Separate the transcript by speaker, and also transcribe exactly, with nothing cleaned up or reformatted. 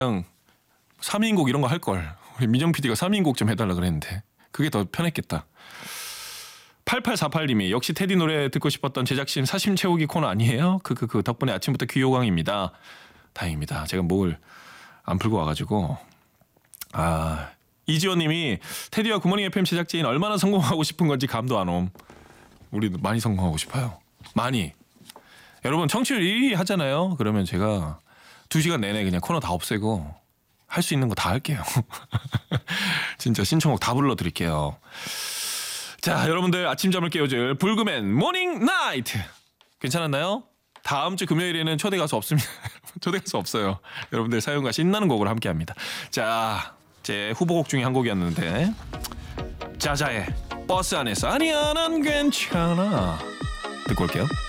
Speaker 1: 그냥 삼 인곡 이런 거 할 걸. 우리 민정 피디가 삼 인곡 좀 해달라 그랬는데 그게 더 편했겠다. 팔팔사팔 님이 역시 테디 노래 듣고 싶었던 제작진 사심 채우기 코너 아니에요? 그그 그 덕분에 아침부터 귀요광입니다. 다행입니다. 제가 뭘 안 풀고 와가지고. 아, 이지원 님이 테디와 굿모닝 에프엠 제작진 얼마나 성공하고 싶은 건지 감도 안 옴. 우리도 많이 성공하고 싶어요. 많이. 여러분 청취율 일 위 하잖아요. 그러면 제가 두 시간 내내 그냥 코너 다 없애고 할 수 있는 거 다 할게요. 진짜 신청곡 다 불러드릴게요. 자, 여러분들 아침잠을 깨워줄 불금엔 모닝 나이트 괜찮았나요? 다음 주 금요일에는 초대 가수 없습니다. 초대 가수 없어요. 여러분들 사연과 신나는 곡을 함께합니다. 자, 제 후보곡 중에 한 곡이었는데 자자의 버스 안에서 아니야 난 괜찮아 듣고 올게요.